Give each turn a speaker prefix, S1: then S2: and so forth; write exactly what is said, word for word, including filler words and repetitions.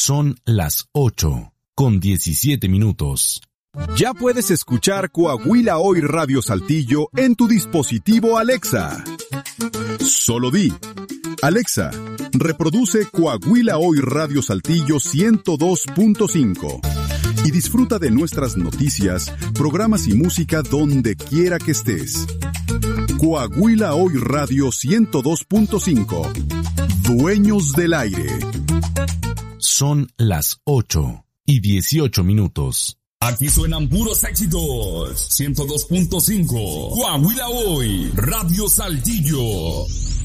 S1: Son las ocho, con diecisiete minutos.
S2: Ya puedes escuchar Coahuila Hoy Radio Saltillo en tu dispositivo Alexa. Solo di: Alexa, reproduce Coahuila Hoy Radio Saltillo ciento dos punto cinco y disfruta de nuestras noticias, programas y música donde quiera que estés. Coahuila Hoy Radio ciento dos punto cinco. Dueños del aire.
S1: Son las ocho y dieciocho minutos.
S3: Aquí suenan puros éxitos. ciento dos punto cinco. Coahuila Hoy Radio Saltillo.